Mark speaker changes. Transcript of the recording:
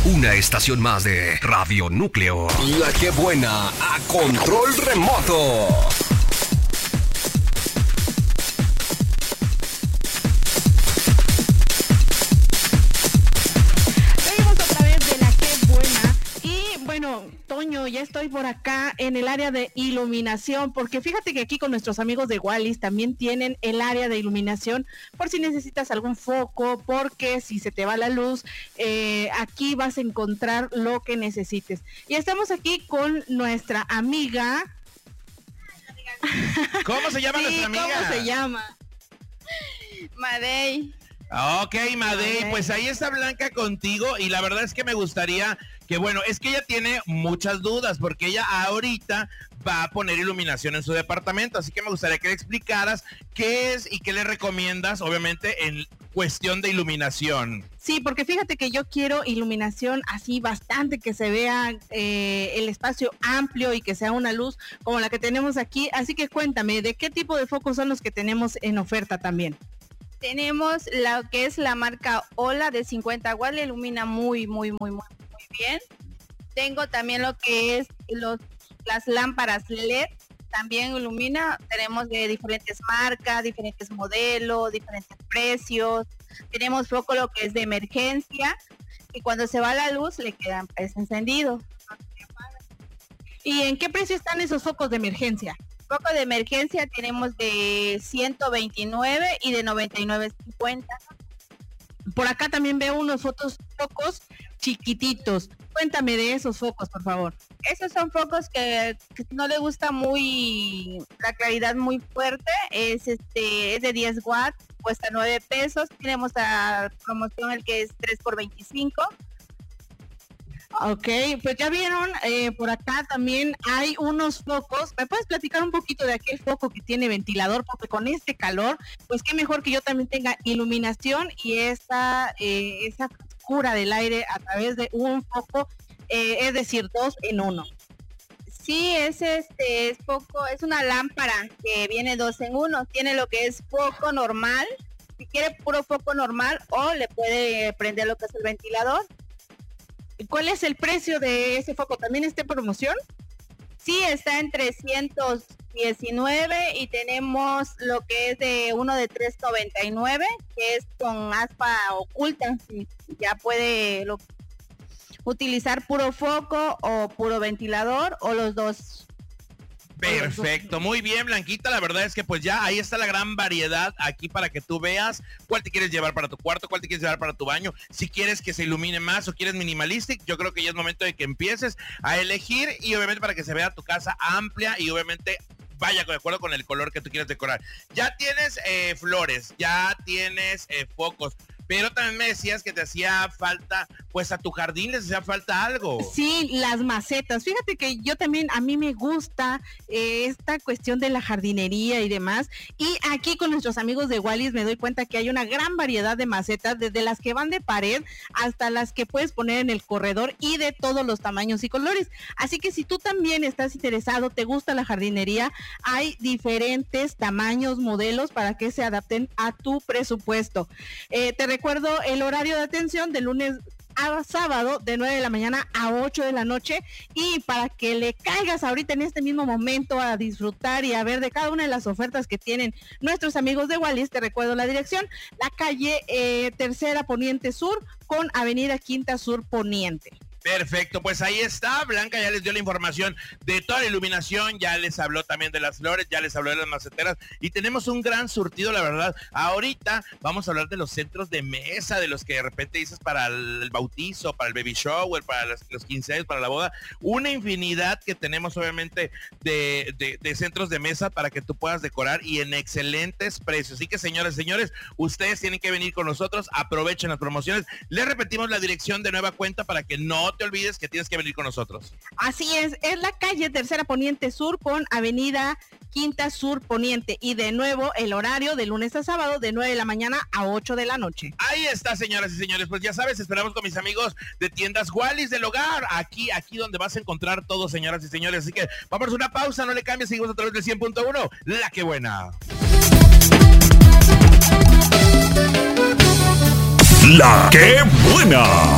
Speaker 1: Una estación más de Radio Núcleo. La que buena a control remoto.
Speaker 2: Toño, ya estoy por acá en el área de iluminación, porque fíjate que aquí con nuestros amigos de Wallis también tienen el área de iluminación por si necesitas algún foco, porque si se te va la luz, aquí vas a encontrar lo que necesites. Y estamos aquí con nuestra amiga.
Speaker 3: ¿Cómo se llama nuestra amiga?
Speaker 2: ¿Cómo se llama?
Speaker 4: Madey.
Speaker 3: Ok, Madey, pues ahí está Blanca contigo y la verdad es que me gustaría que, bueno, es que ella tiene muchas dudas porque ella ahorita va a poner iluminación en su departamento, así que me gustaría que le explicaras qué es y qué le recomiendas, obviamente, en cuestión de iluminación.
Speaker 2: Sí, porque fíjate que yo quiero iluminación así bastante, que se vea el espacio amplio y que sea una luz como la que tenemos aquí, así que cuéntame, ¿de qué tipo de focos son los que tenemos en oferta también?
Speaker 4: Tenemos lo que es la marca Ola de 50 watts, le ilumina muy bien. Tengo también lo que es las lámparas LED, también ilumina. Tenemos de diferentes marcas, diferentes modelos, diferentes precios. Tenemos foco lo que es de emergencia, y cuando se va la luz le quedan encendidos.
Speaker 2: ¿Y en qué precio están esos focos de emergencia?
Speaker 4: Foco de emergencia tenemos de 129 y de 99.50.
Speaker 2: Por acá también veo unos focos chiquititos. Cuéntame de esos focos, por favor.
Speaker 4: Esos son focos que no le gusta muy la claridad muy fuerte. Es de 10 watts, cuesta 9 pesos. Tenemos a promoción el que es 3 por 25.
Speaker 2: Ok, pues ya vieron, por acá también hay unos focos. ¿Me puedes platicar un poquito de aquel foco que tiene ventilador? Porque con este calor, pues qué mejor que yo también tenga iluminación y esa frescura del aire a través de un foco, es decir, 2 en 1.
Speaker 4: Sí, es foco, es una lámpara que viene 2 en 1. Tiene lo que es foco normal, si quiere puro foco normal, o le puede prender lo que es el ventilador.
Speaker 2: ¿Cuál es el precio de ese foco? ¿También está en promoción?
Speaker 4: Sí, está en 319 y tenemos lo que es de uno de 399, que es con aspa oculta. Ya puede utilizar puro foco o puro ventilador o los dos.
Speaker 3: Perfecto, muy bien, Blanquita, la verdad es que pues ya ahí está la gran variedad aquí para que tú veas cuál te quieres llevar para tu cuarto, cuál te quieres llevar para tu baño, si quieres que se ilumine más o quieres minimalistic. Yo creo que ya es momento de que empieces a elegir y obviamente para que se vea tu casa amplia y obviamente vaya de acuerdo con el color que tú quieres decorar. Ya tienes flores, ya tienes focos, pero también me decías que te hacía falta, pues a tu jardín les hacía falta algo.
Speaker 2: Sí, las macetas. Fíjate que yo también, a mí me gusta esta cuestión de la jardinería y demás. Y aquí con nuestros amigos de Wallis me doy cuenta que hay una gran variedad de macetas, desde las que van de pared hasta las que puedes poner en el corredor y de todos los tamaños y colores. Así que si tú también estás interesado, te gusta la jardinería, hay diferentes tamaños, modelos para que se adapten a tu presupuesto. Te recuerdo el horario de atención de lunes a sábado de 9 de la mañana a 8 de la noche, y para que le caigas ahorita en este mismo momento a disfrutar y a ver de cada una de las ofertas que tienen nuestros amigos de Wallis, te recuerdo la dirección: la calle Tercera Poniente Sur con Avenida Quinta Sur Poniente.
Speaker 3: Perfecto, pues ahí está, Blanca ya les dio la información de toda la iluminación, ya les habló también de las flores, ya les habló de las maceteras y tenemos un gran surtido, la verdad. Ahorita vamos a hablar de los centros de mesa, de los que de repente dices para el bautizo, para el baby shower, para los 15 años, para la boda, una infinidad que tenemos obviamente de centros de mesa para que tú puedas decorar y en excelentes precios. Así que señores, ustedes tienen que venir con nosotros, aprovechen las promociones. Les repetimos la dirección de nueva cuenta para que no te olvides que tienes que venir con nosotros.
Speaker 2: Así es la calle Tercera Poniente Sur con Avenida Quinta Sur Poniente, y de nuevo el horario de lunes a sábado de 9 de la mañana a 8 de la noche.
Speaker 3: Ahí está, señoras y señores, pues ya sabes, esperamos con mis amigos de Tiendas Wallis del Hogar, aquí donde vas a encontrar todo, señoras y señores, así que vamos a una pausa, no le cambies, seguimos a través del 100.1, La Que Buena.
Speaker 1: La Que Buena.